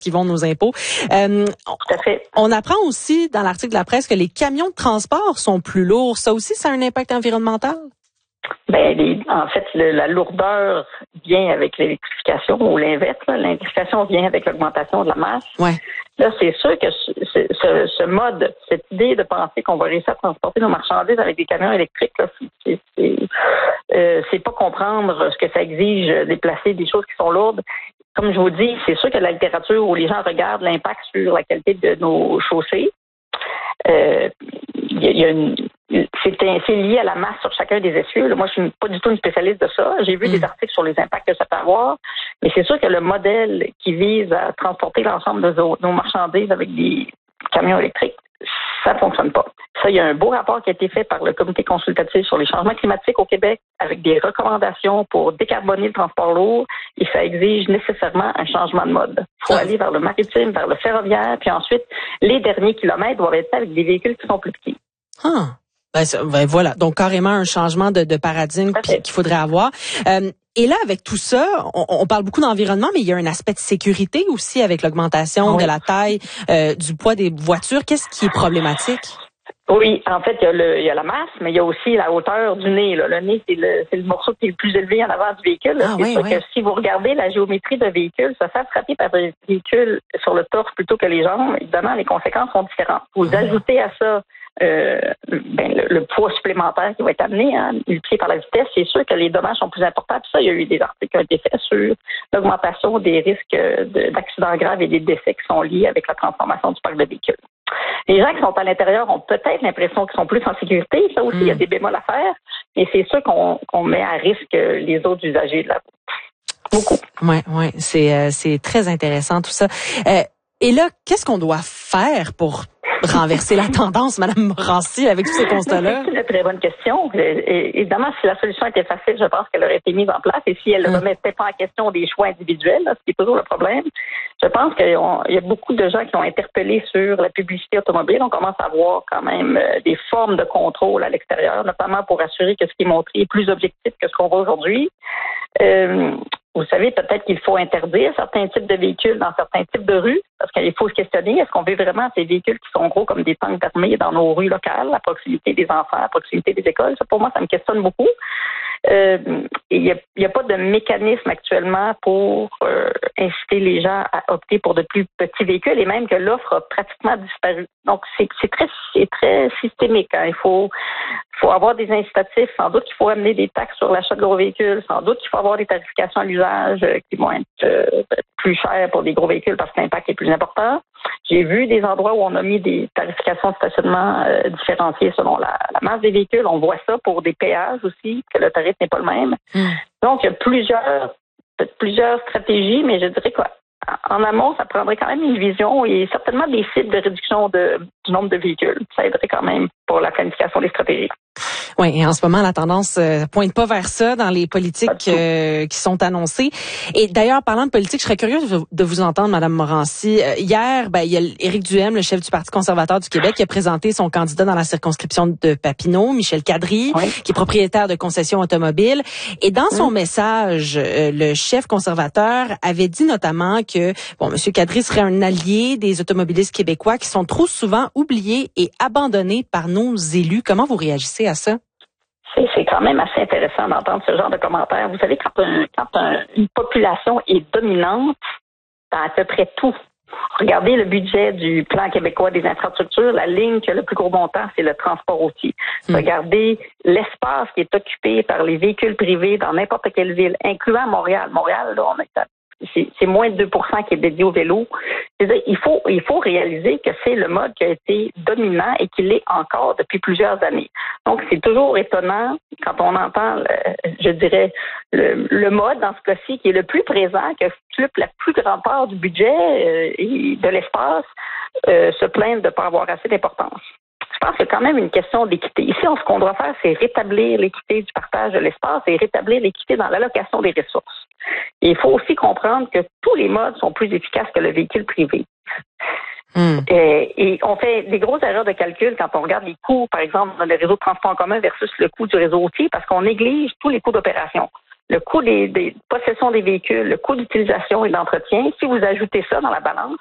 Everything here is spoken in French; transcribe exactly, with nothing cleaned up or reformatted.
qui vont de nos impôts. Euh, Tout à fait. On, on apprend aussi dans l'article de la presse que les camions de transport sont plus lourds. Ça aussi, ça a un impact environnemental? Ben, les, en fait, le, la lourdeur vient avec l'électrification ou l'inverse. Là. L'électrification vient avec l'augmentation de la masse. Ouais. Là, c'est sûr que ce, ce, ce mode, cette idée de penser qu'on va réussir à transporter nos marchandises avec des camions électriques, là, c'est, c'est, euh, c'est pas comprendre ce que ça exige, déplacer des choses qui sont lourdes. Comme je vous dis, c'est sûr que la littérature où les gens regardent l'impact sur la qualité de nos chaussées, euh, il y a une C'est, c'est lié à la masse sur chacun des essieux. Là, moi, je suis pas du tout une spécialiste de ça. J'ai vu mmh. des articles sur les impacts que ça peut avoir, mais c'est sûr que le modèle qui vise à transporter l'ensemble de nos, nos marchandises avec des camions électriques, ça fonctionne pas. Ça, il y a un beau rapport qui a été fait par le Comité consultatif sur les changements climatiques au Québec avec des recommandations pour décarboner le transport lourd et ça exige nécessairement un changement de mode. Il faut aller vers le maritime, vers le ferroviaire, puis ensuite, les derniers kilomètres doivent être faits avec des véhicules qui sont plus petits. Ah. Ben, ben voilà, donc carrément un changement de, de paradigme qu'il faudrait avoir. Euh, et là, avec tout ça, on, on parle beaucoup d'environnement, mais il y a un aspect de sécurité aussi avec l'augmentation oui. de la taille, euh, du poids des voitures. Qu'est-ce qui est problématique? Oui, en fait, il y a, le, il y a la masse, mais il y a aussi la hauteur du nez. Là. Le nez, c'est le, c'est le morceau qui est le plus élevé en avant du véhicule. Ah, c'est oui, sûr oui. que si vous regardez la géométrie d'un véhicule, se faire frapper par un véhicule sur le torse plutôt que les jambes, évidemment, les conséquences sont différentes. Vous ah. ajoutez à ça Euh, ben, le, le poids supplémentaire qui va être amené, hein, multiplié par la vitesse, c'est sûr que les dommages sont plus importants. Puis ça, il y a eu des articles qui ont été faits sur l'augmentation des risques de, d'accidents graves et des décès qui sont liés avec la transformation du parc de véhicules. Les gens qui sont à l'intérieur ont peut-être l'impression qu'ils sont plus en sécurité. Ça aussi, mmh. il y a des bémols à faire. Mais c'est sûr qu'on, qu'on met à risque les autres usagers de la route. Beaucoup. Oui, oui, c'est, euh, c'est très intéressant tout ça. Euh, et là, qu'est-ce qu'on doit faire pour renverser la tendance, Mme Morancy, avec tous ces constats-là? C'est une très bonne question. Et, évidemment, si la solution était facile, je pense qu'elle aurait été mise en place. Et si elle ne hum. remettait pas en question des choix individuels, là, ce qui est toujours le problème, je pense qu'il y a beaucoup de gens qui ont interpellé sur la publicité automobile. On commence à voir quand même des formes de contrôle à l'extérieur, notamment pour assurer que ce qui est montré est plus objectif que ce qu'on voit aujourd'hui. Euh, Vous savez, peut-être qu'il faut interdire certains types de véhicules dans certains types de rues, parce qu'il faut se questionner, est-ce qu'on veut vraiment ces véhicules qui sont gros comme des tanks d'armée dans nos rues locales, à proximité des enfants, à proximité des écoles? Ça, pour moi, ça me questionne beaucoup. Euh, il n'y a, y a pas de mécanisme actuellement pour euh, inciter les gens à opter pour de plus petits véhicules, et même que l'offre a pratiquement disparu. Donc, c'est, c'est, très, c'est très systémique. Hein. Il faut... Il faut avoir des incitatifs. Sans doute qu'il faut amener des taxes sur l'achat de gros véhicules. Sans doute qu'il faut avoir des tarifications à l'usage euh, qui vont être euh, plus chères pour des gros véhicules parce que l'impact est plus important. J'ai vu des endroits où on a mis des tarifications de stationnement euh, différenciées selon la, la masse des véhicules. On voit ça pour des péages aussi, que le tarif n'est pas le même. Mmh. Donc, il y a plusieurs, plusieurs stratégies, mais je dirais quoi. En amont, ça prendrait quand même une vision et certainement des sites de réduction de, du nombre de véhicules. Ça aiderait quand même pour la planification des stratégies. Oui, et en ce moment, la tendance euh, pointe pas vers ça dans les politiques euh, qui sont annoncées. Et d'ailleurs, parlant de politique, je serais curieuse de vous entendre, Mme Morancy. Euh, hier, ben, il y a Éric Duhem, le chef du Parti conservateur du Québec, qui a présenté son candidat dans la circonscription de Papineau, Michel Quadri, oui. qui est propriétaire de concessions automobiles. Et dans son oui. message, euh, le chef conservateur avait dit notamment que bon, M. Quadri serait un allié des automobilistes québécois qui sont trop souvent oubliés et abandonnés par nos élus. Comment vous réagissez à ça? C'est, c'est quand même assez intéressant d'entendre ce genre de commentaires. Vous savez, quand, un, quand un, une population est dominante dans à peu près tout, regardez le budget du Plan québécois des infrastructures, la ligne qui a le plus gros montant, c'est le transport routier. Mmh. Regardez l'espace qui est occupé par les véhicules privés dans n'importe quelle ville, incluant Montréal. Montréal, là, on est à C'est, c'est moins de deux pour cent qui est dédié au vélo. C'est-à-dire, il faut, il faut réaliser que c'est le mode qui a été dominant et qui l'est encore depuis plusieurs années. Donc, c'est toujours étonnant quand on entend, le, je dirais, le, le mode dans ce cas-ci qui est le plus présent, qui occupe la plus grande part du budget euh, et de l'espace, euh, se plaindre de ne pas avoir assez d'importance. Je pense qu'il y a quand même une question d'équité. Ici, ce qu'on doit faire, c'est rétablir l'équité du partage de l'espace et rétablir l'équité dans l'allocation des ressources. Et il faut aussi comprendre que tous les modes sont plus efficaces que le véhicule privé. Mm. Et, et on fait des grosses erreurs de calcul quand on regarde les coûts, par exemple, dans le réseau de transport en commun versus le coût du réseau routier, parce qu'on néglige tous les coûts d'opération. le coût des, des possessions des véhicules, le coût d'utilisation et d'entretien, si vous ajoutez ça dans la balance,